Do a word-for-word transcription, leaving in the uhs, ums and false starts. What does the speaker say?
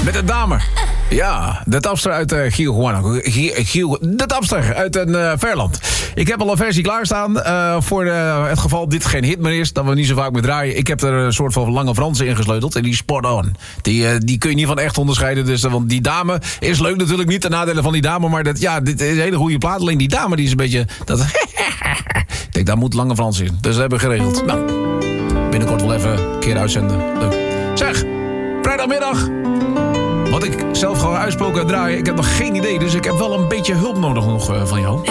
Met een dame. Ja, de tapster uit uh, Giel, Giel, de tapster uit een uh, Verland. Ik heb al een versie klaarstaan uh, voor de, het geval dit geen hit meer is, dat we niet zo vaak meer draaien. Ik heb er een soort van Lange Franse in gesleuteld en die spot on. Die, uh, die kun je niet van echt onderscheiden, dus, uh, want die dame is leuk natuurlijk, niet ten nadele van die dame, maar dat, ja, dit is een hele goede plaat. Alleen die dame die is een beetje... Dat, ik denk, daar moet Lange Frans in. Dus dat hebben we geregeld. Nou, binnenkort wel even een keer uitzenden. Leuk. Zeg, vrijdagmiddag... Wat ik zelf gewoon uitsproken draaien, ik heb nog geen idee. Dus ik heb wel een beetje hulp nodig nog uh, van jou.